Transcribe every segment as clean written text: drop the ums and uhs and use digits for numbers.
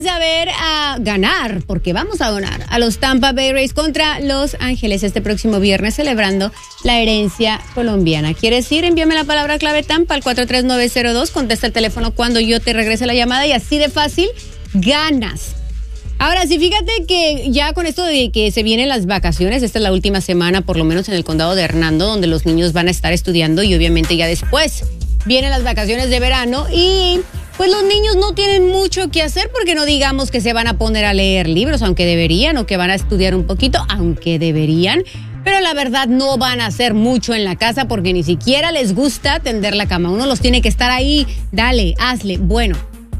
A ver, a ganar, porque vamos a ganar a los Tampa Bay Rays contra Los Ángeles este próximo viernes, celebrando la herencia colombiana. ¿Quieres ir? Envíame la palabra clave Tampa al 43902, contesta el teléfono cuando yo te regrese la llamada y así de fácil ganas. Ahora sí, fíjate que ya con esto de que se vienen las vacaciones, esta es la última semana, por lo menos en el condado de Hernando, donde los niños van a estar estudiando y obviamente ya después vienen las vacaciones de verano y pues los niños no tienen mucho que hacer porque no digamos que se van a poner a leer libros, aunque deberían, o que van a estudiar un poquito, aunque deberían, pero la verdad no van a hacer mucho en la casa porque ni siquiera les gusta tender la cama. Uno los tiene que estar ahí, dale, hazle, Bueno,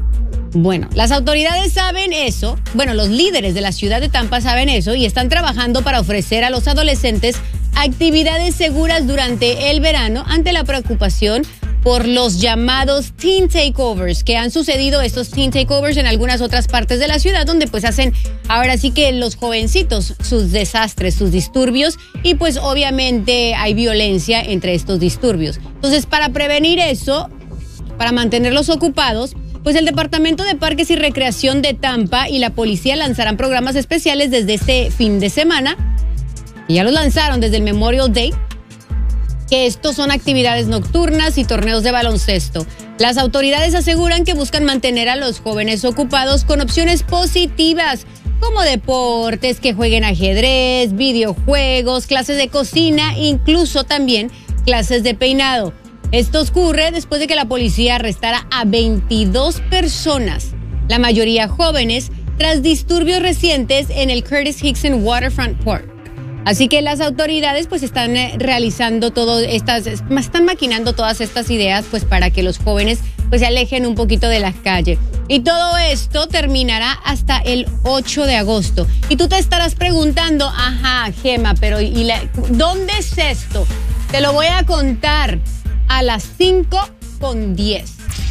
las autoridades saben eso, los líderes de la ciudad de Tampa saben eso y están trabajando para ofrecer a los adolescentes actividades seguras durante el verano ante la preocupación por los llamados teen takeovers, que han sucedido estos teen takeovers en algunas otras partes de la ciudad, donde pues hacen ahora sí que los jovencitos sus desastres, sus disturbios, y pues obviamente hay violencia entre estos disturbios. Entonces, para prevenir eso, para mantenerlos ocupados, pues el Departamento de Parques y Recreación de Tampa y la policía lanzarán programas especiales desde este fin de semana, y ya los lanzaron desde el Memorial Day, que estos son actividades nocturnas y torneos de baloncesto. Las autoridades aseguran que buscan mantener a los jóvenes ocupados con opciones positivas, como deportes, que jueguen ajedrez, videojuegos, clases de cocina, incluso también clases de peinado. Esto ocurre después de que la policía arrestara a 22 personas, la mayoría jóvenes, tras disturbios recientes en el Curtis Hickson Waterfront Park. Así que las autoridades pues están realizando están maquinando todas estas ideas pues para que los jóvenes pues se alejen un poquito de la calle. Y todo esto terminará hasta el 8 de agosto. Y tú te estarás preguntando, ajá, Gema, pero ¿dónde es esto? Te lo voy a contar a las 5:10.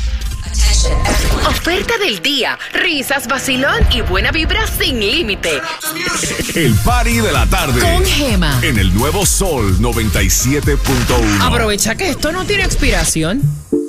Oferta del día, risas, vacilón y buena vibra sin límite. El party de la tarde con Gema en el nuevo Sol 97.1. Aprovecha que esto no tiene expiración.